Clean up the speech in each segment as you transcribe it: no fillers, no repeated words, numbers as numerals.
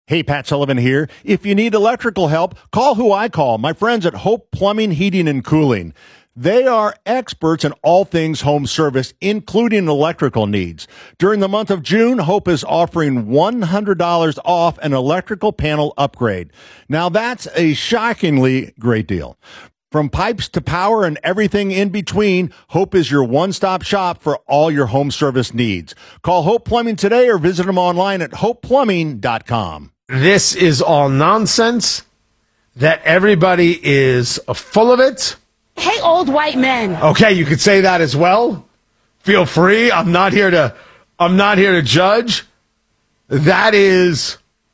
Hey, Pat Sullivan here. If you need electrical help, call who I call, my friends at Hope Plumbing, Heating, and Cooling. They are experts in all things home service, including electrical needs. During the month of June, Hope is offering $100 off an electrical panel upgrade. Now, that's a shockingly great deal. From pipes to power and everything in between, Hope is your one-stop shop for all your home service needs. Call Hope Plumbing today or visit them online at hopeplumbing.com. This is all nonsense, that everybody is full of it. Hey, old white men. Okay, you could say that as well. Feel free. I'm not here to judge. That is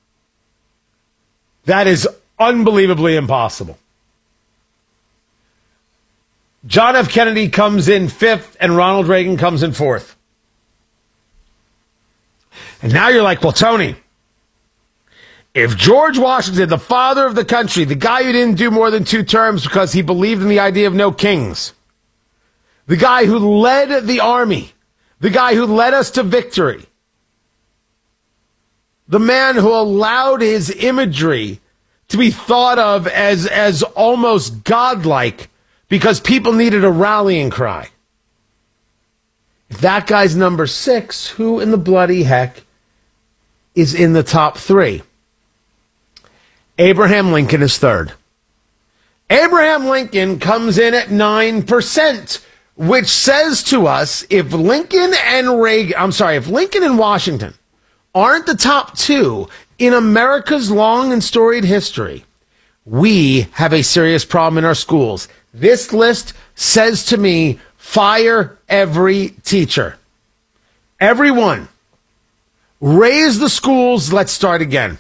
unbelievably impossible. John F. Kennedy comes in fifth and Ronald Reagan comes in fourth. And now you're like, well, Tony, if George Washington, the father of the country, the guy who didn't do more than 2 terms because he believed in the idea of no kings, the guy who led the army, the guy who led us to victory, the man who allowed his imagery to be thought of as almost godlike because people needed a rallying cry. If that guy's number 6, who in the bloody heck is in the top 3? Abraham Lincoln is third. Abraham Lincoln comes in at 9%, which says to us if Lincoln and Washington aren't the top 2 in America's long and storied history, we have a serious problem in our schools. This list says to me, fire every teacher. Everyone. Raise the schools. Let's start again.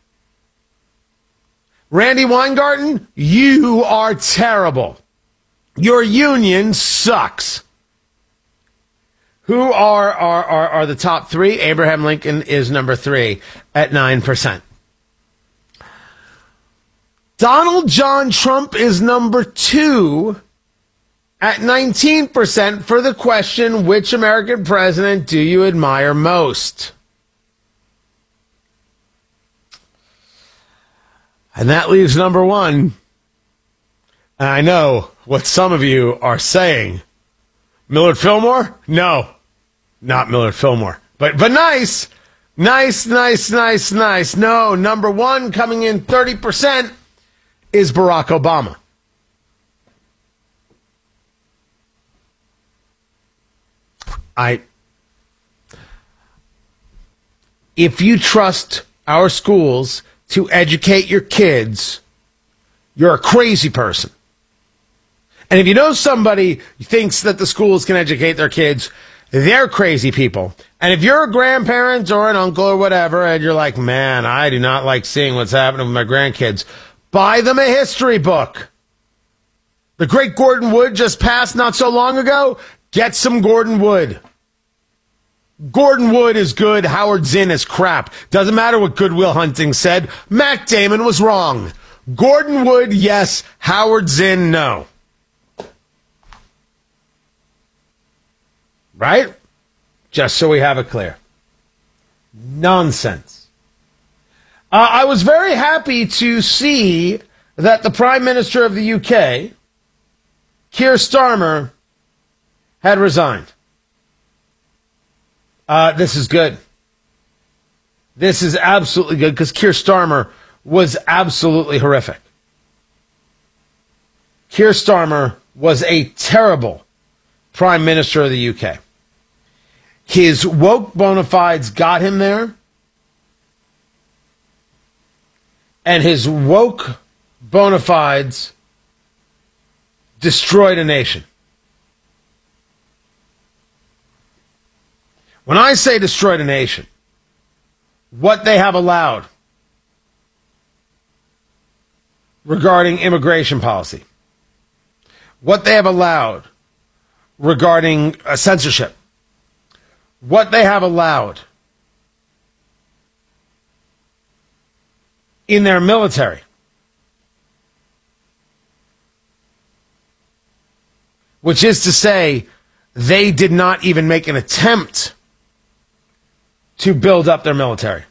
Randy Weingarten, you are terrible. Your union sucks. Who are the top 3? Abraham Lincoln is number 3 at 9%. Donald John Trump is number 2 at 19% for the question, which American president do you admire most? And that leaves number 1. And I know what some of you are saying. Millard Fillmore? No, not Millard Fillmore. But nice. Nice. No, number 1 coming in 30% is Barack Obama. If you trust our schools to educate your kids, you're a crazy person. And if you know somebody who thinks that the schools can educate their kids, they're crazy people. And if you're a grandparent or an uncle or whatever, and you're like, man, I do not like seeing what's happening with my grandkids, buy them a history book. The great Gordon Wood just passed not so long ago. Get some Gordon Wood. Gordon Wood is good. Howard Zinn is crap. Doesn't matter what Good Will Hunting said. Matt Damon was wrong. Gordon Wood, yes. Howard Zinn, no. Right? Just so we have it clear. Nonsense. I was very happy to see that the Prime Minister of the UK, Keir Starmer, had resigned. This is good. This is absolutely good because Keir Starmer was absolutely horrific. Keir Starmer was a terrible Prime Minister of the UK. His woke bona fides got him there. And his woke bona fides destroyed a nation. When I say destroyed a nation, what they have allowed regarding immigration policy, what they have allowed regarding censorship, what they have allowed in their military, which is to say, they did not even make an attempt to build up their military.